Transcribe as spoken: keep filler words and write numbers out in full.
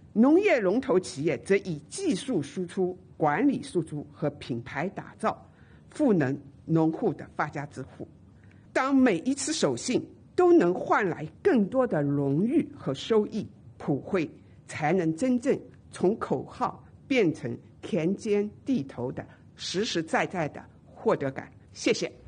农业龙头企业则以技术输出、管理输出和品牌打造，赋能农户的发家致富。当每一次守信都能换来更多的荣誉和收益，普惠才能真正从口号变成田间地头的实实在在的获得感。谢谢。